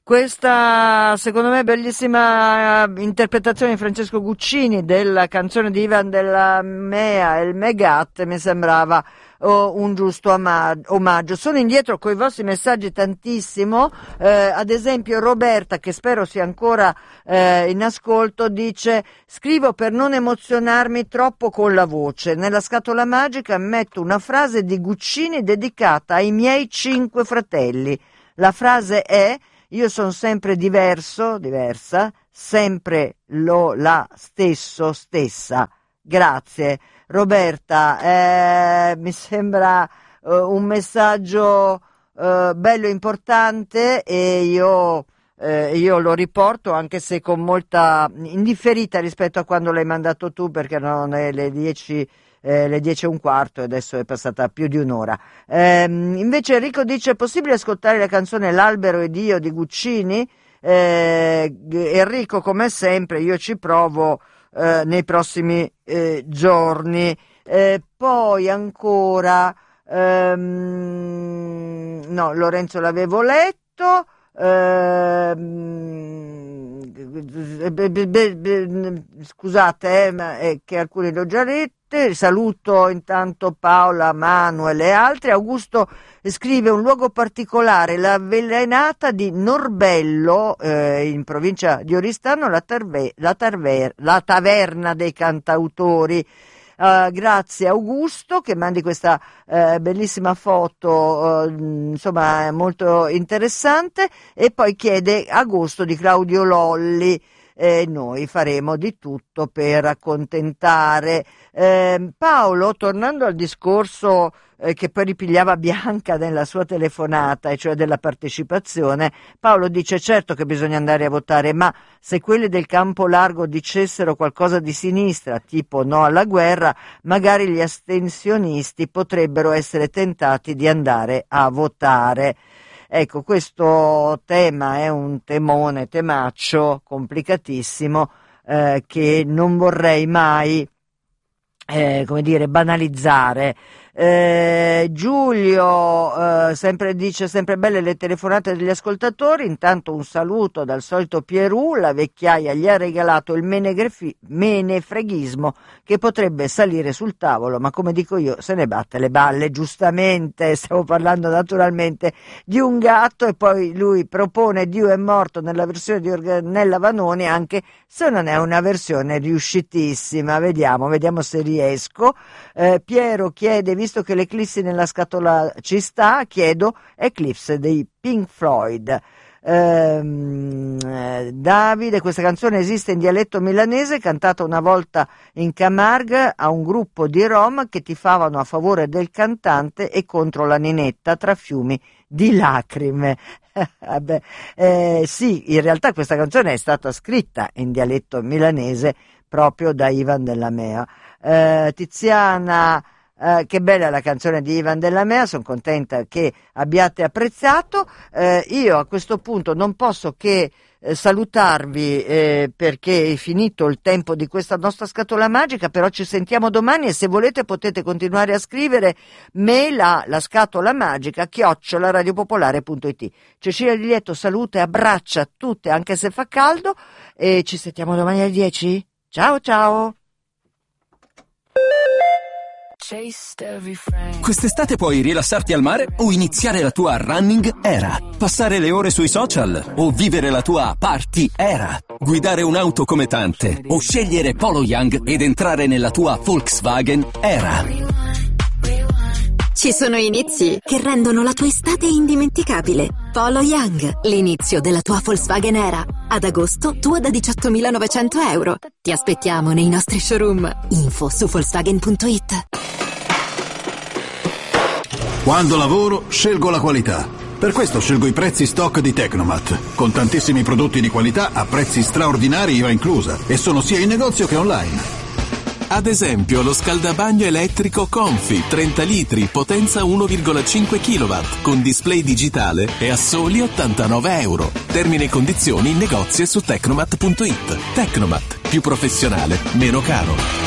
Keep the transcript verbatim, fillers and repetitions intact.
Questa, secondo me, bellissima interpretazione di Francesco Guccini della canzone di Ivan della Mea, Il Megat, mi sembrava oh, un giusto omaggio. Sono indietro con i vostri messaggi tantissimo, eh, ad esempio Roberta, che spero sia ancora eh, in ascolto, dice: scrivo per non emozionarmi troppo con la voce. Nella scatola magica metto una frase di Guccini dedicata ai miei cinque fratelli. La frase è: io sono sempre diverso, diversa, sempre lo, la, stesso, stessa. Grazie. Roberta, eh, mi sembra eh, un messaggio eh, bello e importante, e io, eh, io lo riporto, anche se con molta indifferita rispetto a quando l'hai mandato tu, perché erano le dieci... Eh, le dieci e un quarto e adesso è passata più di un'ora. Eh, invece Enrico dice: è possibile ascoltare la canzone L'albero ed io di Guccini? Eh, Enrico, come sempre, io ci provo eh, nei prossimi eh, giorni. Eh, poi ancora ehm, no, Lorenzo l'avevo letto. Ehm, scusate, eh, ma è che alcuni l'ho già letto. Saluto intanto Paola, Manuel e altri. Augusto scrive: un luogo particolare, la Vellenata di Norbello, eh, in provincia di Oristano, la, tarve, la, tarver, la taverna dei cantautori. Uh, grazie Augusto, che mandi questa uh, bellissima foto, uh, insomma molto interessante, e poi chiede agosto di Claudio Lolli. E noi faremo di tutto per accontentare. Eh, Paolo, tornando al discorso eh, che poi ripigliava Bianca nella sua telefonata, e cioè della partecipazione, Paolo dice: certo che bisogna andare a votare, ma se quelli del campo largo dicessero qualcosa di sinistra, tipo no alla guerra, magari gli astensionisti potrebbero essere tentati di andare a votare. Ecco, questo tema è un temone, temaccio, complicatissimo, eh, che non vorrei mai, eh, come dire, banalizzare. Eh, Giulio eh, sempre dice: sempre belle le telefonate degli ascoltatori. Intanto un saluto dal solito Pierù, la vecchiaia gli ha regalato il menegrefi- menefreghismo che potrebbe salire sul tavolo, ma come dico io, se ne batte le balle. Giustamente, stavo parlando naturalmente di un gatto, e poi lui propone Dio è morto nella versione di Ornella Vanoni, anche se non è una versione riuscitissima. Vediamo, vediamo se riesco. eh, Piero chiede: visto che l'eclissi nella scatola ci sta, chiedo Eclipse dei Pink Floyd. Ehm, eh, Davide: questa canzone esiste in dialetto milanese, cantata una volta in Camargue a un gruppo di rom che tifavano a favore del cantante e contro la ninetta, tra fiumi di lacrime. Vabbè, eh, sì, in realtà questa canzone è stata scritta in dialetto milanese proprio da Ivan della Mea. Eh, Tiziana: Uh, che bella la canzone di Ivan della Mea, sono contenta che abbiate apprezzato. Uh, io a questo punto non posso che uh, salutarvi eh, perché è finito il tempo di questa nostra scatola magica, però ci sentiamo domani, e se volete potete continuare a scrivere mail a la scatola magica chiocciola radiopopolare punto it. Cecilia Di Lieto saluta e abbraccia tutte, anche se fa caldo, e ci sentiamo domani alle dieci. Ciao ciao! Quest'estate puoi rilassarti al mare o iniziare la tua running era, passare le ore sui social o vivere la tua party era, guidare un'auto come tante o scegliere Polo Young ed entrare nella tua Volkswagen era. Ci sono inizi che rendono la tua estate indimenticabile. Polo Young, l'inizio della tua Volkswagen era. Ad agosto, tua da diciottomilanovecento euro. Ti aspettiamo nei nostri showroom. Info su Volkswagen punto it. Quando lavoro, scelgo la qualità. Per questo scelgo i prezzi stock di Tecnomat, con tantissimi prodotti di qualità a prezzi straordinari, I V A inclusa, e sono sia in negozio che online. Ad esempio lo scaldabagno elettrico Confi trenta litri, potenza uno virgola cinque chilowatt, con display digitale e a soli ottantanove euro. Termini e condizioni in negozio e su Tecnomat punto it. Tecnomat, più professionale, meno caro.